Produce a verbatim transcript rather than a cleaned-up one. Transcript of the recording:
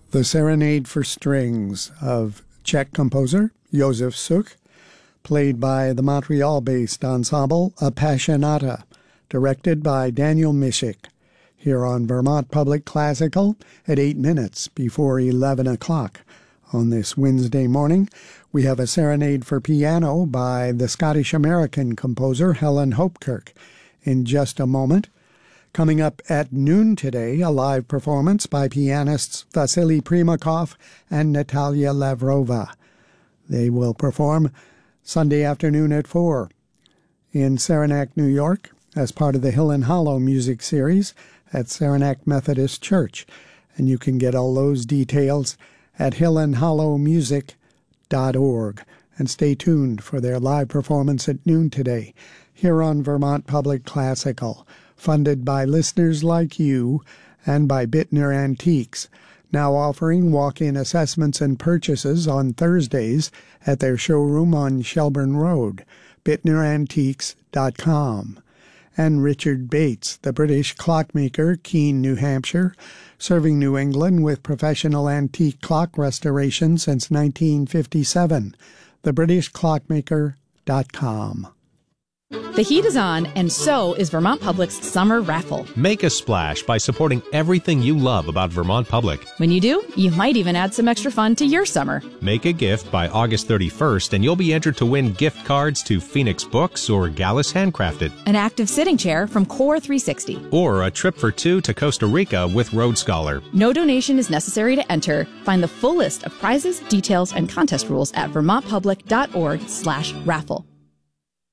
The Serenade for Strings of Czech composer Josef Suk, played by the Montreal-based ensemble Appassionata, directed by Daniel Mishik, here on Vermont Public Classical at eight minutes before eleven o'clock. On this Wednesday morning, we have a serenade for piano by the Scottish-American composer Helen Hopkirk. In just a moment, coming up at noon today, a live performance by pianists Vasily Primakov and Natalia Lavrova. They will perform Sunday afternoon at four in Saranac, New York, as part of the Hill and Hollow music series at Saranac Methodist Church. And you can get all those details at hill and hollow music dot org. And stay tuned for their live performance at noon today here on Vermont Public Classical, funded by listeners like you and by Bittner Antiques, now offering walk-in assessments and purchases on Thursdays at their showroom on Shelburne Road, bittner antiques dot com. And Richard Bates, the British clockmaker, Keene, New Hampshire, serving New England with professional antique clock restoration since nineteen fifty-seven, the british clockmaker dot com. The heat is on, and so is Vermont Public's summer raffle. Make a splash by supporting everything you love about Vermont Public. When you do, you might even add some extra fun to your summer. Make a gift by August thirty-first, and you'll be entered to win gift cards to Phoenix Books or Gallus Handcrafted, an active sitting chair from Core three sixty, or a trip for two to Costa Rica with Road Scholar. No donation is necessary to enter. Find the full list of prizes, details, and contest rules at vermont public dot org slash raffle.